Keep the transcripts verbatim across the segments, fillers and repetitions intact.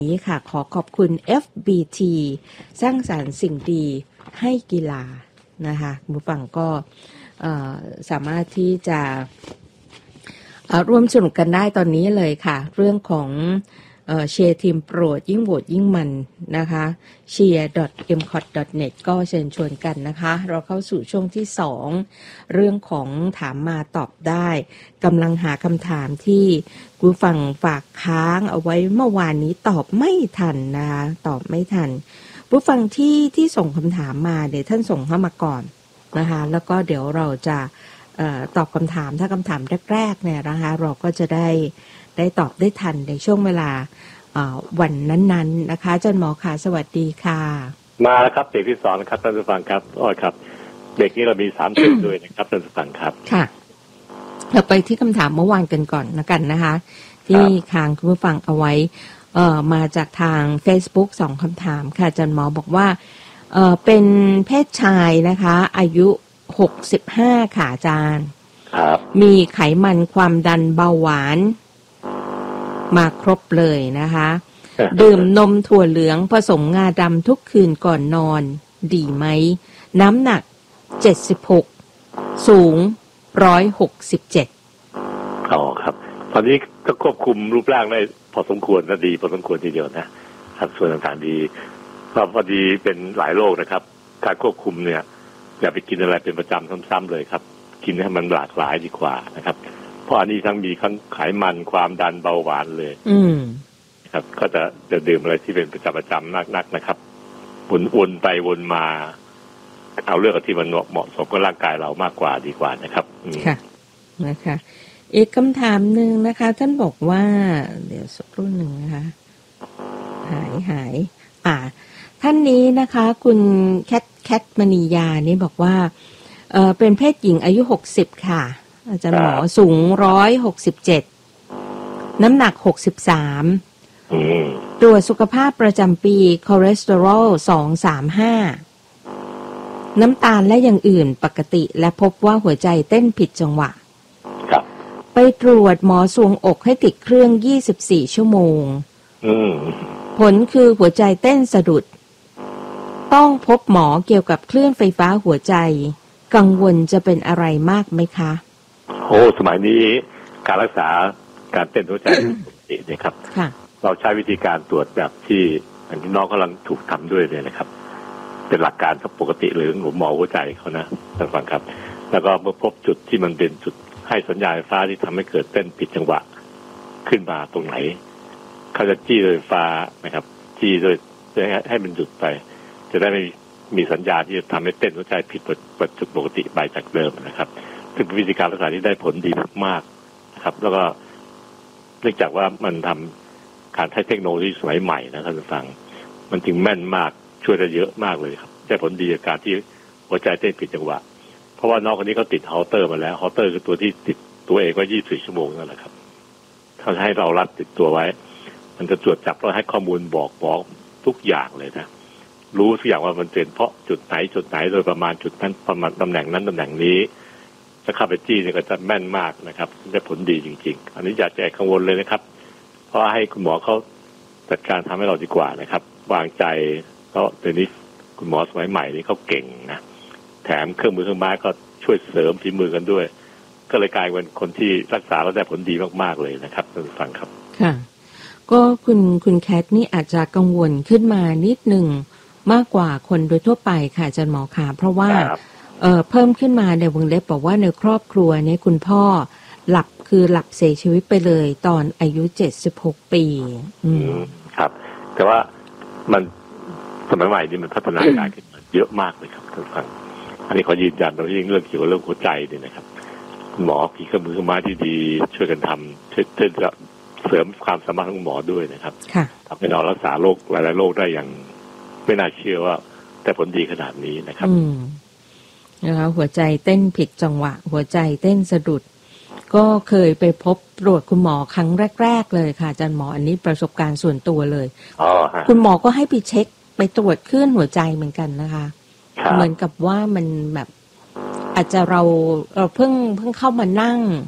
นี้ค่ะขอขอบคุณ เอฟ บี ที สร้างสรรค์สิ่งดีให้กีฬานะคะคุณผู้ฟังก็สามารถที่จะร่วมสนุกกันได้ตอนนี้เลยค่ะเรื่องของเชียร์ทีมโปรดยิ่งโหวตยิ่งมันนะคะเชียร์ ดอท เอ็ม ซี โอ ที ดอท เน็ต ก็เชิญชวนกันนะคะเราเข้าสู่ช่วงที่สองเรื่องของถามมาตอบได้กำลังหาคำถามที่คุณฟังฝากค้างเอาไว้เมื่อวานนี้ตอบไม่ทันนะคะตอบไม่ทันผู้ฟังที่ที่ส่งคำถามมาเดี๋ยวท่านส่งเข้ามาก่อนนะคะแล้วก็เดี๋ยวเราจะเอ่อตอบคำถามถ้าคำถามแรกๆเนี่ยนะคะเราก็จะได้ได้ตอบได้ทันในช่วงเวลาวันนั้นๆนะคะอาจารย์หมอค่ะสวัสดีค่ะมาแล้วครับเบรกที่สองนะครับท่านผู้ฟังครับอ้อยครับเบรกนี้เรามีสามจุดด้วยนะครับท่านผู้ฟังครับค่ะเราไปที่คำถามเมื่อวานกันก่อนนะกันนะคะที่ค้างคุณผู้ฟังเอาไว้เอ่อมาจากทาง Facebook สองคำถามค่ะอาจารย์หมอบอกว่าเอ่อเป็นเพศชายนะคะอายุหกสิบห้าค่ะอาจารย์ครับมีไขมันความดันเบาหวานมาครบเลยนะคะดื่มนมถั่วเหลืองผสมงาดำทุกคืนก่อนนอนดีไหมน้ำหนักเจ็ดสิบหกสูงหนึ่งร้อยหกสิบเจ็ดอ๋อครับตอนนี้ก็ควบคุมรูปร่างได้พอสมควรนะดีพอสมควรทีเดียวนะครับส่วนต่างๆดีเพราะพอดีเป็นหลายโรคนะครับการควบคุมเนี่ยอย่าไปกินอะไรเป็นประจำซ้ำๆเลยครับกินให้มันหลากหลายดีกว่านะครับเพราะอันนี้ทั้งมีทั้งไขมันความดันเบาหวานเลยอืมครับก็จะจะดื่มอะไรที่เป็นประจำประจำนักๆนะครับวนวนไปวนมาเอาเรื่องที่มันเหมาะสมกับร่างกายเรามากกว่าดีกว่านะครับค่ะนะคะอีกคำถามหนึ่งนะคะท่านบอกว่าเดี๋ยวสักครู่หนึ่งนะคะหายหายอ่าท่านนี้นะคะคุณแคทแคทมณียานี่บอกว่าเออเป็นเพศหญิงอายุหกสิบค่ะอาจารย์หมอสูงหนึ่งร้อยหกสิบเจ็ดน้ำหนักหกสิบสามตรวจสุขภาพประจำปีคอเลสเตอรอลสองร้อยสามสิบห้าน้ำตาลและอย่างอื่นปกติและพบว่าหัวใจเต้นผิดจังหวะไปตรวจหมอสวงอกให้ติดเครื่องยี่สิบสี่ชั่วโมงผลคือหัวใจเต้นสะดุดต้องพบหมอเกี่ยวกับคลื่นไฟฟ้าหัวใจกังวลจะเป็นอะไรมากไหมคะโอ้สมัยนี้การรักษาการเต้นหัวใจปกติเนี่ยครับเราใช้วิธีการตรวจแบบที่อันที่น้องกำลังถูกทำด้วยเลยนะครับเป็นหลักการปกติเลยของหมอหัวใจเขานะท่านฟังครับแล้วก็เมื่อพบจุดที่มันเป็นจุดให้สัญญาณไฟฟ้าที่ทำให้เกิดเต้นผิดจังหวะขึ้นมาตรงไหนเขาจะจี้ด้วยไฟฟ้านะครับจี้ด้วยให้มันหยุดไปจะได้ไม่มีสัญญาณที่จะทำให้เต้นหัวใจผิดจุดปกติไปจากเดิมนะครับซึ่งเป็นวิธีการรักษาที่ได้ผลดีมากๆนะครับแล้วก็เนื่องจากว่ามันทำการใช้เทคโนโลยีสมัยใหม่นะท่านผู้ฟังมันจึงแม่นมากช่วยได้เยอะมากเลยครับได้ผลดีจากการที่หัวใจเต้นผิดจังหวะเพราะว่าน้องคนนี้เขาติดฮอลเตอร์มาแล้วฮอลเตอร์คือตัวที่ติดตัวเองไว้ยี่สิบสี่ชั่วโมงนั่นแหละครับเขาให้เรารัดติดตัวไว้มันจะตรวจจับแล้วให้ข้อมูลบอกบอกทุกอย่างเลยนะรู้ทุกอย่างว่ามันเป็นเพราะจุดไหนจุดไหนโดยประมาณจุดนั้นประมาณตำแหน่งนั้นตำแหน่งนี้ถ้าเข้าไปจี้เนี่ยก็จะแม่นมากนะครับได้ผลดีจริงๆอันนี้อย่าใจกังวลเลยนะครับเพราะให้คุณหมอเขาจัดการทำให้เราดีกว่านะครับวางใจเพราะเดี๋ยวนี้คุณหมอสมัยใหม่นี่เขาเก่งนะแถมเครื่องมือเครื่องไม้ก็ช่วยเสริมฝีมือกันด้วยก็เลยกลายเป็นคนที่รักษาแล้วได้ผลดีมากๆเลยนะครับท่านผู้ฟังครับค่ะก็คุณคุณแคทนี่อาจจะกังวลขึ้นมานิดนึงมากกว่าคนโดยทั่วไปค่ะอาจารย์หมอค่ะเพราะว่าเอ่อเพิ่มขึ้นมาในวงเล็บบอกว่าในครอบครัวเนี่ยคุณพ่อหลับคือหลับเสียชีวิตไปเลยตอนอายุเจ็ดสิบหกปีอืมครับแต่ว่ามันสมัยใหม่นี่มันพัฒนาการขึ้นมาเยอะมากเลยครับท่านผู้ฟังอันนี้ขอยืนยันเรายิ่งเรื่องเกี่ยวกับเรื่องหัวใจเนี่ยนะครับหมอผีเครื่องมือเครื่องไม้ที่ดีช่วยกันทำช่วยเสริมความสามารถของหมอด้วยนะครับทำให้เรารักษาโรคหลายๆโรคได้อย่างไม่น่าเชื่อว่าแต่ผลดีขนาดนี้นะครับนะคะหัวใจเต้นผิดจังหวะหัวใจเต้นสะดุดก็เคยไปพบตรวจคุณหมอครั้งแรกๆเลยค่ะอาจารย์หมออันนี้ประสบการณ์ส่วนตัวเลยคุณหมอก็ให้ไปเช็คไปตรวจคลื่นหัวใจเหมือนกันนะคะเหมือนกับว่ามันแบบอาจจะเราเราเพิ่งเพิ่งเข้ามานั่ง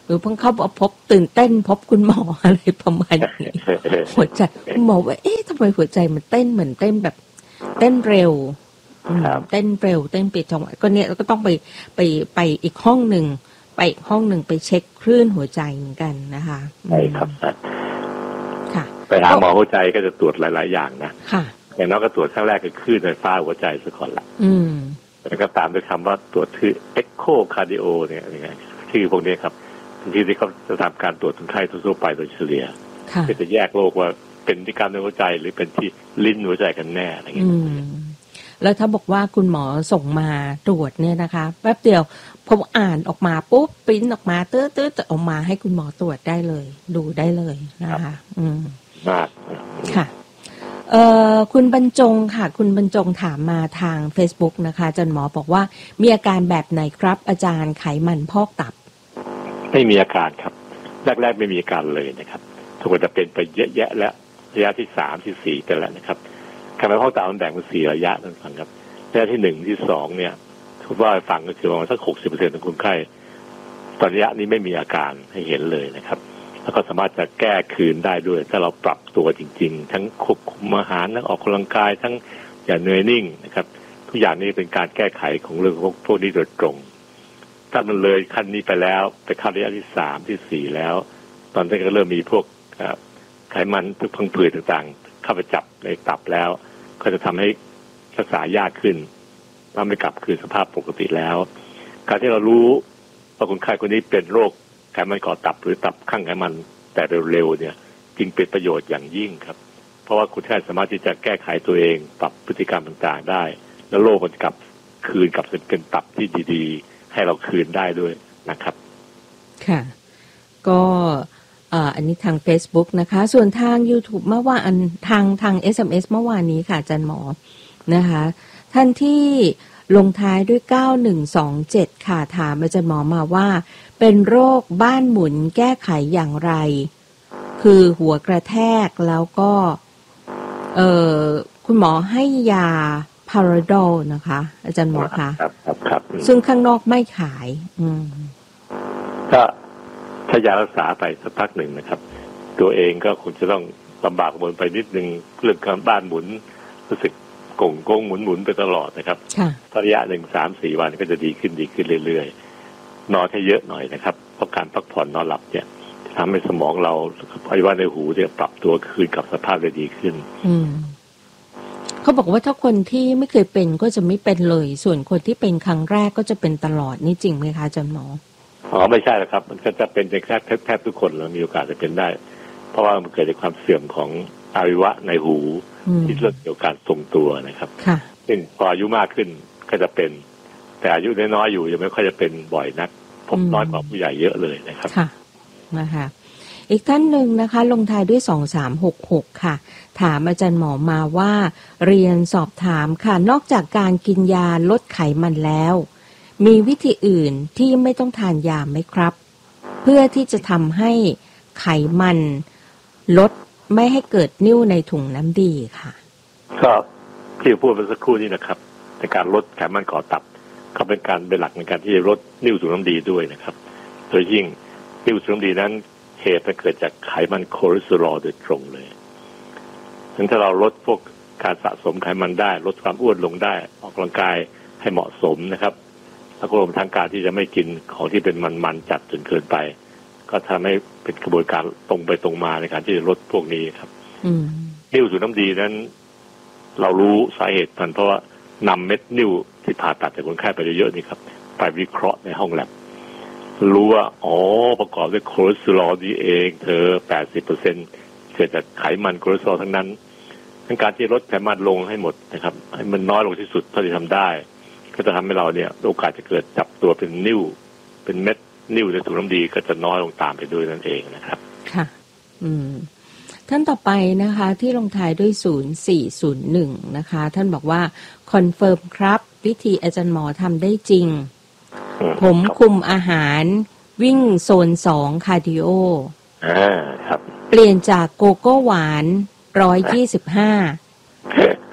หรือเพิ่งเข้าพบตื่นเต้นพบคุณหมออะไรประมาณนี้หัวใจคุณหมอว่าเอ๊ะทำไมหัวใจมันเต้นเหมือนเต้นแบบเต้นเร็วเต้นเร็วเต้นปิดจังหวะก็เนี่ยก็ต้องไปไปไปอีกห้องหนึ่งไปอีกห้องหนึ่งไปเช็คคลื่นหัวใจเหมือนกันนะคะใช่ครับค่ะไปหาหมอหัวใจก็จะตรวจหลายๆอย่างนะค่ะอย่างน้อยก็ตรวจครั้งแรกคือคลื่นไฟฟ้าหัวใจซะก่อนละอืมแล้วก็ตามด้วยคำว่าตรวจคือ echocardio เนี่ยยังไงชื่อพวกนี้ครับที่ที่เขาจะทำการตรวจคนไข้ทั่วไปโดยเฉลี่ยเพื่อจะแยกโรคว่าเป็นที่กล้ามเนื้อหัวใจหรือเป็นที่ลิ้นหัวใจกันแน่อะไรอย่างเงี้ยแล้วถ้าบอกว่าคุณหมอส่งมาตรวจเนี่ยนะคะแป๊บเดียวพออ่านออกมาปุ๊บปริ้นออกมาตื้อตื้อจะออกมาให้คุณหมอตรวจได้เลยดูได้เลยนะคะอืมมากค่ะเอ่อคุณบรรจงค่ะคุณบรรจงถามมาทาง Facebook นะคะอาจารย์หมอบอกว่ามีอาการแบบไหนครับอาจารย์ไขมันพอกตับไม่มีอาการครับแรกๆไม่มีอาการเลยนะครับทุกคนจะเป็นไปเยอะแยะแล้วระยะที่สามที่สี่กันแล้วนะครับไขมันพอกตับมันแบ่งเป็นสี่ระยะนั่นฟังครับระยะที่หนึ่งที่สองเนี่ยคุณว่าฟังก็คือประมาณสักหกสิบเปอร์เซ็นต์ของคนไข้ตอนระยะนี้ไม่มีอาการให้เห็นเลยนะครับแล้วก็สามารถจะแก้คืนได้ด้วยถ้าเราปรับตัวจริงๆทั้งควบคุมอาหารทั้งออกกำลังกายทั้งอย่าเหนื่อยนิ่งนะครับทุกอย่างนี้เป็นการแก้ไขของเรื่องพวกพวกนี้โดยตรงถ้ามันเลยขั้นนี้ไปแล้วไปเข้าระยะที่สามที่สี่แล้วตอนนี้ก็เริ่มมีพวกไขมันพวกพังผืดต่างๆเข้าไปจับในตับแล้วก็จะทำให้รักษายากขึ้นถ้าไม่กลับคืนสภาพปกติแล้วการที่เรารู้ว่าคนไข้คนนี้เป็นโรคไขมันก่อตับหรือตับข้างไขมันแต่เร็วๆเนี่ยจึงเป็นประโยชน์อย่างยิ่งครับเพราะว่าคนไข้สามารถที่จะแก้ไขตัวเองปรับพฤติกรรมต่างๆได้แล้วโรคมันจะกลับคืนกลับเป็นตับที่ดีๆให้เราคืนได้ด้วยนะครับค่ะก็อันนี้ทาง Facebook นะคะส่วนทาง YouTube เมื่อวานทางทาง เอส เอ็ม เอส เมื่อวานนี้ค่ะอาจารย์หมอนะคะท่านที่ลงท้ายด้วยเก้าหนึ่งสองเจ็ดค่ะถามอาจารย์หมอมาว่าเป็นโรคบ้านหมุนแก้ไขอย่างไรคือหัวกระแทกแล้วก็เอ่อคุณหมอให้ยาพาราโดลนะคะอาจารย์หมอคะครับครับครับซึ่งข้างนอกไม่ขายอืมก็ถ้ายารักษาไปสักพักหนึ่งนะครับตัวเองก็คงจะต้องลำบากบนไปนิดนึงเรื่องการบ้านหมุนรู้สึกกงกงหมุนหมุนไปตลอดนะครับระยะหนึ่งสามสี่วันก็จะดีขึ้นดีขึ้นเรื่อยๆนอนให้เยอะหน่อยนะครับเพราะการพักผ่อนนอนหลับเนี่ยจะทำให้สมองเราอวัยวะในหูเนี่ยปรับตัวคืนกับสภาพได้ดีขึ้นเขาบอกว่าถ้าคนที่ไม่เคยเป็นก็จะไม่เป็นเลยส่วนคนที่เป็นครั้งแรกก็จะเป็นตลอดนี่จริงไหมคะอาจารย์หมออ๋อไม่ใช่หรอกครับมันก็จะเป็นแค่แทบทุกคนแล้วมีโอกาสจะเป็นได้เพราะว่ามันเกิดจากความเสื่อมของอวัยวะในหูที่เรื่องเกี่ยวกับการทรงตัวนะครับซึ่งพออายุมากขึ้นก็จะเป็นแต่อายุน้อยๆอยู่ยังไม่ค่อยจะเป็นบ่อยนักพบน้อยกว่าผู้ใหญ่เยอะเลยนะครับค่ะนะคะอีกท่านหนึ่งนะคะลงท้ายด้วยสองสามหกหกค่ะถามอาจารย์หมอมาว่าเรียนสอบถามค่ะนอกจากการกินยาลดไขมันแล้วมีวิธีอื่นที่ไม่ต้องทานยาไหมครับเพื่อที่จะทำให้ไขมันลดไม่ให้เกิดนิ่วในถุงน้ำดีค่ะก็ที่พูดเมื่อสักครู่นี้นะครับในการลดไขมันก่อตับก็เป็นการเป็นหลักในการที่จะลดนิ่วถุงน้ำดีด้วยนะครับโดยยิ่งนิ่วถุงน้ำดีนั้นเหตุมันเกิดจากไขมันคอเลสเตอรอลโดยตรงเลยงั้นถ้าเราลดพวกการสะสมไขมันได้ลดความอ้วนลงได้ออกกำลังกายให้เหมาะสมนะครับแล้วก็รวมทั้งการที่จะไม่กินของที่เป็นมันๆจัดจนเกินไปก็ทำให้เป็นกระบวนการตรงไปตรงมาในการที่จะลดพวกนี้ครับนิ่วถุงน้ำดีนั้นเรารู้สาเหตุมันเพราะว่านำเม็ดนิ่วที่ผ่าตัดจากคนไข้ไปเยอะๆนี่ครับไปวิเคราะห์ในห้องแลบรู้ว่าอ๋อประกอบด้วยคอเลสเตอรอลนี่เองเธอ แปดสิบเปอร์เซ็นต์ เกิดจากไขมันคอเลสเตอรอลทั้งนั้นทั้งการที่ลดไขมันลงให้หมดนะครับให้มันน้อยลงที่สุดเท่าที่ทำได้ก็จะทำให้เราเนี่ยโอกาสจะเกิดจับตัวเป็นนิ่วเป็นเม็ดนิ่วในถุงน้ำดีก็จะน้อยลงตามไปด้วยนั่นเองนะครับค่ะอืมท่านต่อไปนะคะที่ลงท้ายด้วยศูนย์สี่ศูนย์หนึ่งนะคะท่านบอกว่าคอนเฟิร์มครับวิธีอาจารย์หมอทำได้จริงผมคุมอาหารวิ่งโซนสองคาร์ดิโออ่าครับเปลี่ยนจากโกโก้หวานร้อยยี่สิบห้า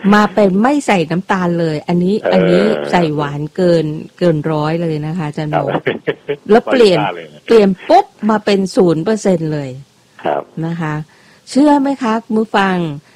มาเป็นไม่ใส่น้ำตาลเลย อันนี้อันนี้ใส่หวานเกินเกินร้อยเลยนะคะอาจารย์โนแล้วเปลี่ยนเปลี่ยนปุ๊บมาเป็นศูนย์เปอร์เซ็นต์เลยนะคะเชื่อไหมคะมือฟัง